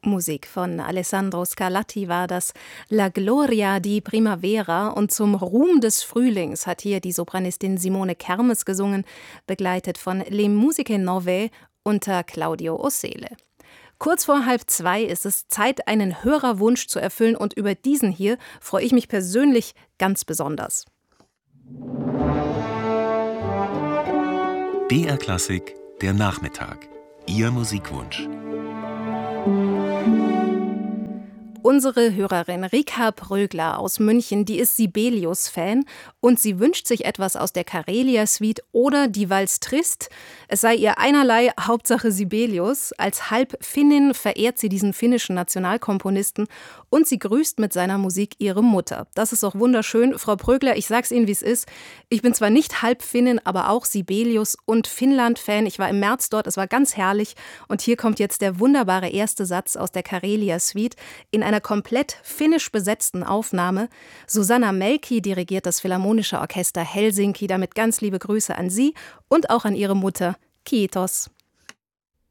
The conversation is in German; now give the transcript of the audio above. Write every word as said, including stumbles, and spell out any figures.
Musik von Alessandro Scarlatti war das, La Gloria di Primavera, und zum Ruhm des Frühlings hat hier die Sopranistin Simone Kermes gesungen, begleitet von Le Musiche Nove unter Claudio Ossele. Kurz vor halb zwei ist es Zeit, einen Hörerwunsch zu erfüllen, und über diesen hier freue ich mich persönlich ganz besonders. B R Klassik, der Nachmittag. Ihr Musikwunsch. Unsere Hörerin Rika Prögler aus München, die ist Sibelius-Fan und sie wünscht sich etwas aus der Karelia-Suite oder die Valse Triste. Es sei ihr einerlei, Hauptsache Sibelius. Als Halb-Finnin verehrt sie diesen finnischen Nationalkomponisten und sie grüßt mit seiner Musik ihre Mutter. Das ist auch wunderschön. Frau Prögler, ich sag's Ihnen, wie es ist. Ich bin zwar nicht Halb-Finnin, aber auch Sibelius- und Finnland-Fan. Ich war im März dort, es war ganz herrlich. Und hier kommt jetzt der wunderbare erste Satz aus der Karelia-Suite in einer komplett finnisch besetzten Aufnahme. Susanna Melki dirigiert das Philharmonische Orchester Helsinki. Damit ganz liebe Grüße an Sie und auch an Ihre Mutter. Kiitos.